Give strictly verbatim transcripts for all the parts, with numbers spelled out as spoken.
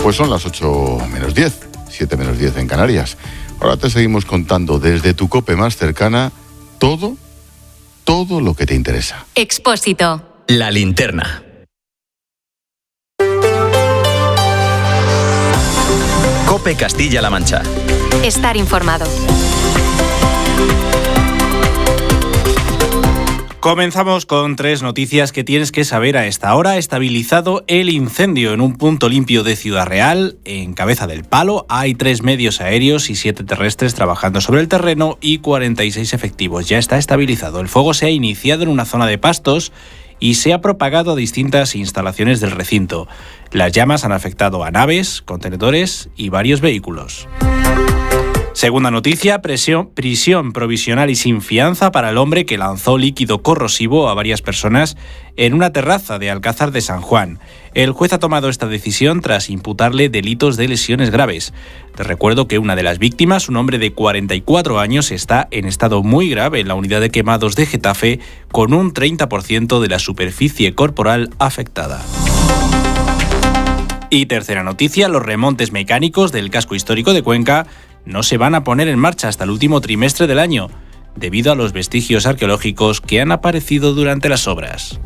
Pues son las ocho menos diez, siete menos diez en Canarias. Ahora te seguimos contando desde tu COPE más cercana todo, todo lo que te interesa. Expósito. La linterna. COPE Castilla-La Mancha. Estar informado. Comenzamos con tres noticias que tienes que saber a esta hora. Estabilizado el incendio en un punto limpio de Ciudad Real. En Cabeza del Palo hay tres medios aéreos y siete terrestres trabajando sobre el terreno y cuarenta y seis efectivos. Ya está estabilizado. El fuego se ha iniciado en una zona de pastos y se ha propagado a distintas instalaciones del recinto. Las llamas han afectado a naves, contenedores y varios vehículos. Segunda noticia, presión, prisión provisional y sin fianza para el hombre que lanzó líquido corrosivo a varias personas en una terraza de Alcázar de San Juan. El juez ha tomado esta decisión tras imputarle delitos de lesiones graves. Te recuerdo que una de las víctimas, un hombre de cuarenta y cuatro años, está en estado muy grave en la unidad de quemados de Getafe, con un treinta por ciento de la superficie corporal afectada. Y tercera noticia, los remontes mecánicos del casco histórico de Cuenca no se van a poner en marcha hasta el último trimestre del año, debido a los vestigios arqueológicos que han aparecido durante las obras.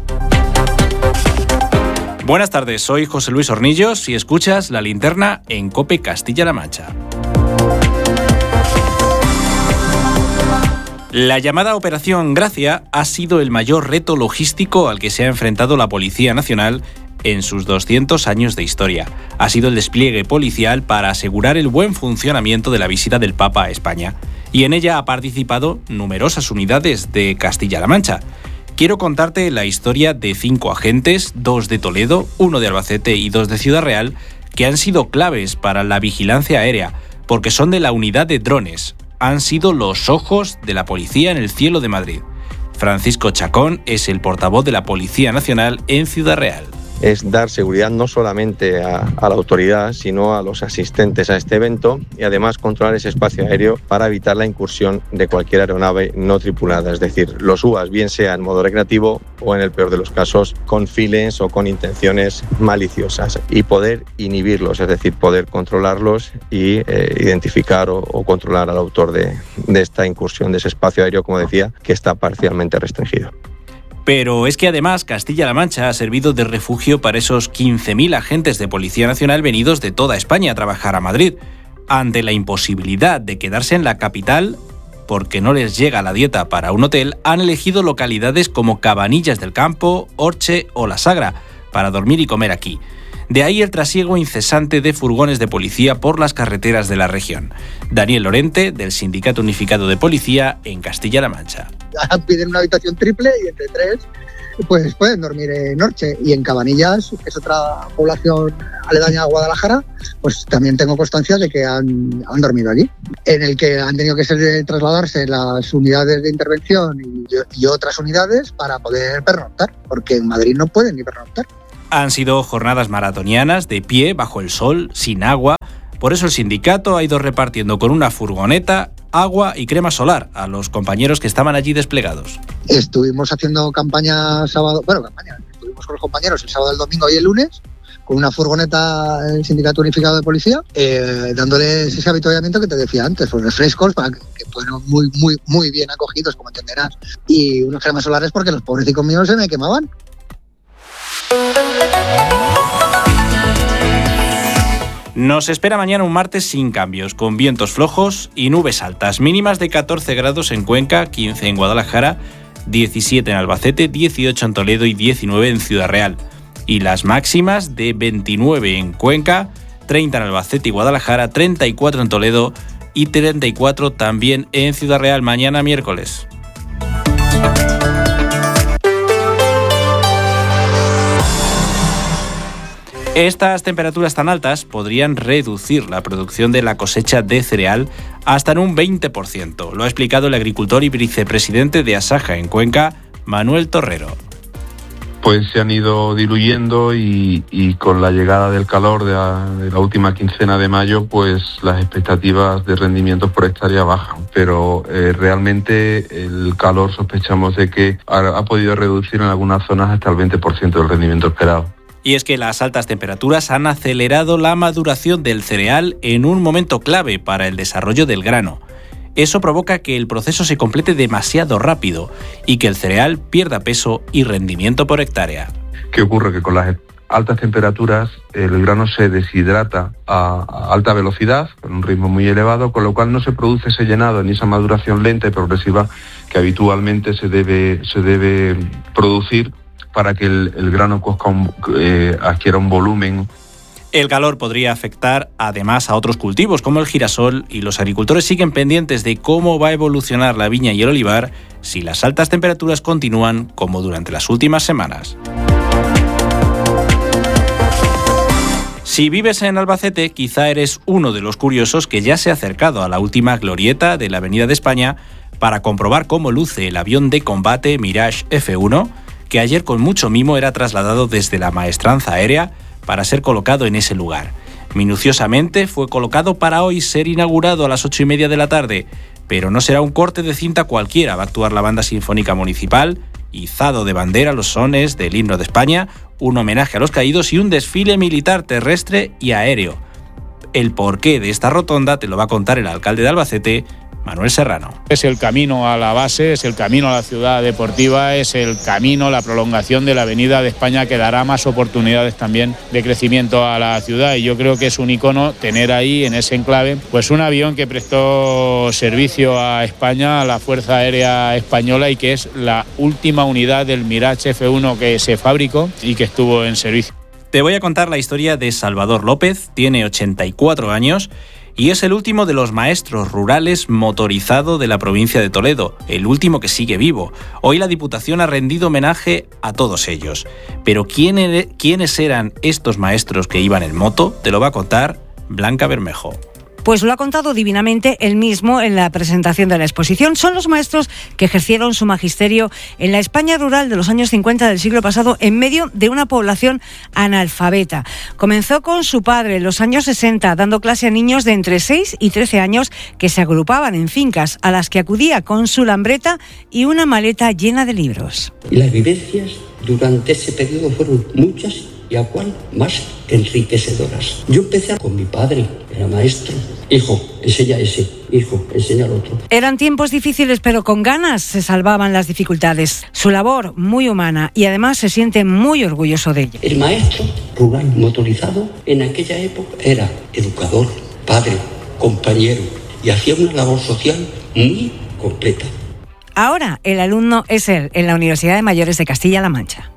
Buenas tardes, soy José Luis Hornillos y escuchas La Linterna en COPE Castilla-La Mancha. La llamada Operación Gracia ha sido el mayor reto logístico al que se ha enfrentado la Policía Nacional en sus doscientos años de historia. Ha sido el despliegue policial para asegurar el buen funcionamiento de la visita del Papa a España, y en ella ha participado numerosas unidades de Castilla-La Mancha. Quiero contarte la historia de cinco agentes, dos de Toledo, uno de Albacete y dos de Ciudad Real, que han sido claves para la vigilancia aérea, porque son de la unidad de drones. Han sido los ojos de la policía en el cielo de Madrid. Francisco Chacón es el portavoz de la Policía Nacional en Ciudad Real. Es dar seguridad no solamente a, a la autoridad, sino a los asistentes a este evento, y además controlar ese espacio aéreo para evitar la incursión de cualquier aeronave no tripulada, es decir, los U A S, bien sea en modo recreativo o, en el peor de los casos, con fines o con intenciones maliciosas, y poder inhibirlos, es decir, poder controlarlos y eh, identificar o, o controlar al autor de, de esta incursión de ese espacio aéreo, como decía, que está parcialmente restringido. Pero es que además Castilla-La Mancha ha servido de refugio para esos quince mil agentes de Policía Nacional venidos de toda España a trabajar a Madrid. Ante la imposibilidad de quedarse en la capital, porque no les llega la dieta para un hotel, han elegido localidades como Cabanillas del Campo, Orche o La Sagra para dormir y comer aquí. De ahí el trasiego incesante de furgones de policía por las carreteras de la región. Daniel Lorente, del Sindicato Unificado de Policía en Castilla-La Mancha. Piden una habitación triple y entre tres pues pueden dormir en Orche, y en Cabanillas, que es otra población aledaña a Guadalajara, pues también tengo constancia de que han, han dormido allí, en el que han tenido que ser, trasladarse las unidades de intervención y, y otras unidades para poder pernoctar, porque en Madrid no pueden ni pernoctar. Han sido jornadas maratonianas de pie, bajo el sol, sin agua. Por eso el sindicato ha ido repartiendo con una furgoneta agua y crema solar a los compañeros que estaban allí desplegados. Estuvimos haciendo campaña sábado, bueno, campaña, estuvimos con los compañeros el sábado, el domingo y el lunes, con una furgoneta del Sindicato Unificado de Policía, eh, dándoles ese avituallamiento que te decía antes, pues refrescos para que, que fueran muy, muy, muy bien acogidos, como entenderás, y unos cremas solares porque los pobrecicos míos se me quemaban. Nos espera mañana un martes sin cambios, con vientos flojos y nubes altas, mínimas de catorce grados en Cuenca, quince en Guadalajara, diecisiete en Albacete, dieciocho en Toledo y diecinueve en Ciudad Real. Y las máximas de veintinueve en Cuenca, treinta en Albacete y Guadalajara, treinta y cuatro en Toledo y treinta y cuatro también en Ciudad Real mañana miércoles. Estas temperaturas tan altas podrían reducir la producción de la cosecha de cereal hasta en un veinte por ciento. Lo ha explicado el agricultor y vicepresidente de Asaja en Cuenca, Manuel Torrero. Pues se han ido diluyendo y, y con la llegada del calor de la, de la última quincena de mayo, pues las expectativas de rendimientos por hectárea bajan. Pero eh, realmente el calor sospechamos de que ha, ha podido reducir en algunas zonas hasta el veinte por ciento del rendimiento esperado. Y es que las altas temperaturas han acelerado la maduración del cereal en un momento clave para el desarrollo del grano. Eso provoca que el proceso se complete demasiado rápido y que el cereal pierda peso y rendimiento por hectárea. ¿Qué ocurre? Que con las altas temperaturas el grano se deshidrata a, a alta velocidad, con un ritmo muy elevado, con lo cual no se produce ese llenado ni esa maduración lenta y progresiva que habitualmente se debe, se debe producir para que el, el grano cozca un, eh, adquiera un volumen. El calor podría afectar además a otros cultivos como el girasol y los agricultores siguen pendientes de cómo va a evolucionar la viña y el olivar si las altas temperaturas continúan como durante las últimas semanas. Si vives en Albacete, quizá eres uno de los curiosos que ya se ha acercado a la última glorieta de la Avenida de España para comprobar cómo luce el avión de combate Mirage F uno, que ayer con mucho mimo era trasladado desde la maestranza aérea para ser colocado en ese lugar. Minuciosamente fue colocado para hoy ser inaugurado a las ocho y media de la tarde, pero no será un corte de cinta cualquiera. Va a actuar la Banda Sinfónica Municipal, izado de bandera, los sones del himno de España, un homenaje a los caídos y un desfile militar terrestre y aéreo. El porqué de esta rotonda te lo va a contar el alcalde de Albacete, Manuel Serrano. Es el camino a la base, es el camino a la ciudad deportiva, es el camino, la prolongación de la Avenida de España que dará más oportunidades también de crecimiento a la ciudad y yo creo que es un icono tener ahí en ese enclave pues un avión que prestó servicio a España, a la Fuerza Aérea Española y que es la última unidad del Mirage F uno que se fabricó y que estuvo en servicio. Te voy a contar la historia de Salvador López, tiene ochenta y cuatro años y es el último de los maestros rurales motorizado de la provincia de Toledo, el último que sigue vivo. Hoy la Diputación ha rendido homenaje a todos ellos. Pero ¿quién er- ¿quiénes eran estos maestros que iban en moto? Te lo va a contar Blanca Bermejo. Pues lo ha contado divinamente él mismo en la presentación de la exposición. Son los maestros que ejercieron su magisterio en la España rural de los años cincuenta del siglo pasado en medio de una población analfabeta. Comenzó con su padre en los años sesenta, dando clase a niños de entre seis y trece años que se agrupaban en fincas a las que acudía con su lambreta y una maleta llena de libros. Y las vivencias durante ese periodo fueron muchas y a cuál más enriquecedoras. Yo empecé con mi padre, era maestro. Hijo, enseña ese, hijo, enseña al otro. Eran tiempos difíciles, pero con ganas se salvaban las dificultades. Su labor, muy humana, y además se siente muy orgulloso de ella. El maestro rural motorizado en aquella época era educador, padre, compañero, y hacía una labor social muy completa. Ahora el alumno es él, en la Universidad de Mayores de Castilla-La Mancha.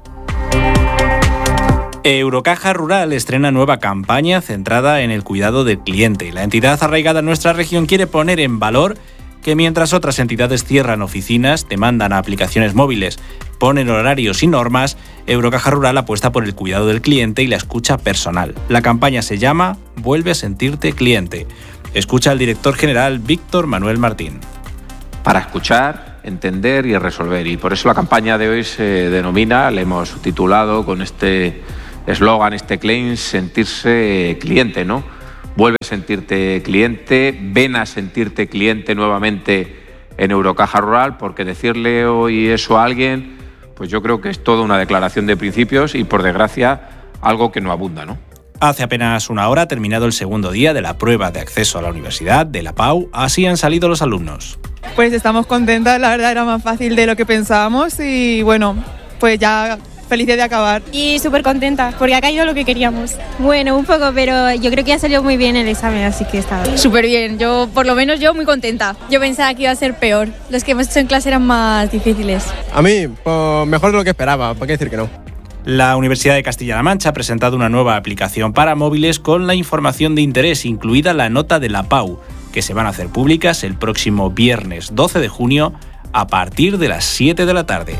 Eurocaja Rural estrena nueva campaña centrada en el cuidado del cliente. La entidad arraigada en nuestra región quiere poner en valor que mientras otras entidades cierran oficinas, demandan a aplicaciones móviles, ponen horarios y normas, Eurocaja Rural apuesta por el cuidado del cliente y la escucha personal. La campaña se llama Vuelve a sentirte cliente. Escucha al director general Víctor Manuel Martín. Para escuchar, entender y resolver. Y por eso la campaña de hoy se denomina, le hemos titulado con este eslogan, este claim, sentirse cliente, ¿no? Vuelve a sentirte cliente, ven a sentirte cliente nuevamente en Eurocaja Rural, porque decirle hoy eso a alguien, pues yo creo que es toda una declaración de principios y, por desgracia, algo que no abunda, ¿no? Hace apenas una hora ha terminado el segundo día de la prueba de acceso a la universidad de la P A U. Así han salido los alumnos. Pues estamos contentas, la verdad era más fácil de lo que pensábamos y bueno, pues ya felices de acabar. Y súper contenta, porque ha caído lo que queríamos. Bueno, un poco, pero yo creo que ya salió muy bien el examen, así que está bien. Súper bien, yo, por lo menos yo, muy contenta. Yo pensaba que iba a ser peor, los que hemos hecho en clase eran más difíciles. A mí, pues, mejor de lo que esperaba, ¿para qué decir que no? La Universidad de Castilla-La Mancha ha presentado una nueva aplicación para móviles con la información de interés, incluida la nota de la P A U, que se van a hacer públicas el próximo viernes doce de junio a partir de las siete de la tarde.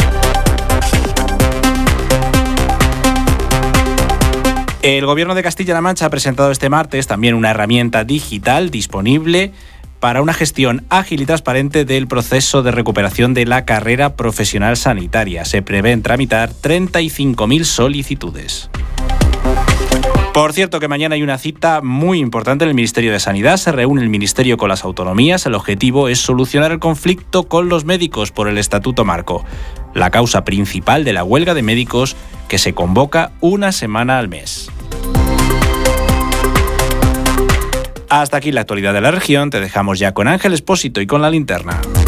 El Gobierno de Castilla-La Mancha ha presentado este martes también una herramienta digital disponible para una gestión ágil y transparente del proceso de recuperación de la carrera profesional sanitaria. Se prevén tramitar treinta y cinco mil solicitudes. Por cierto, que mañana hay una cita muy importante en el Ministerio de Sanidad. Se reúne el Ministerio con las autonomías. El objetivo es solucionar el conflicto con los médicos por el Estatuto Marco, la causa principal de la huelga de médicos que se convoca una semana al mes. Hasta aquí la actualidad de la región. Te dejamos ya con Ángel Expósito y con la linterna.